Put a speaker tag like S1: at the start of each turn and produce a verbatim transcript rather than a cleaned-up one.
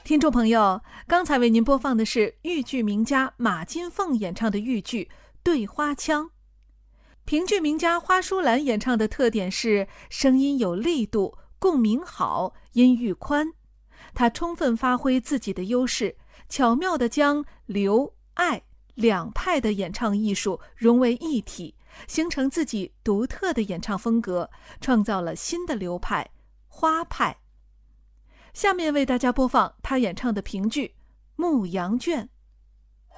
S1: 听众朋友，刚才为您播放的是豫剧名家马金凤演唱的豫剧《对花腔》。评剧名家花淑兰演唱的特点是声音有力度，共鸣好，音域宽。她充分发挥自己的优势，巧妙地将刘爱两派的演唱艺术融为一体，形成自己独特的演唱风格，创造了新的流派花派。下面为大家播放他演唱的评剧《牧羊圈》。